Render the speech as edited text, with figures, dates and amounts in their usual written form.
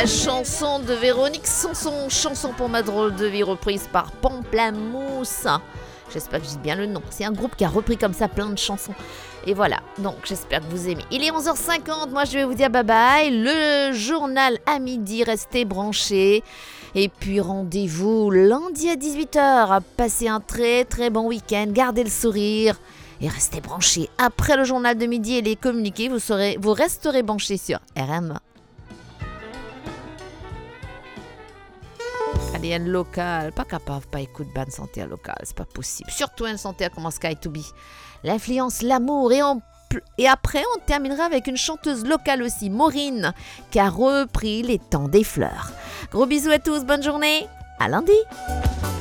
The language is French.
La chanson de Véronique Sanson, chanson pour ma drôle de vie, reprise par Pamplamousse. J'espère que je dis bien le nom. C'est un groupe qui a repris comme ça plein de chansons. Et voilà, donc j'espère que vous aimez. Il est 11h50, moi je vais vous dire bye bye. Le journal à midi, restez branchés. Et puis rendez-vous lundi à 18h. Passez un très très bon week-end, gardez le sourire. Et restez branchés. Après le journal de midi et les communiqués, vous resterez branchés sur RM. Allez, un local, pas capable, pas écoute ban santé à local, c'est pas possible. Surtout un santé à comment Sky to be. L'influence, l'amour et après on terminera avec une chanteuse locale aussi, Maureen, qui a repris les temps des fleurs. Gros bisous à tous, bonne journée, à lundi.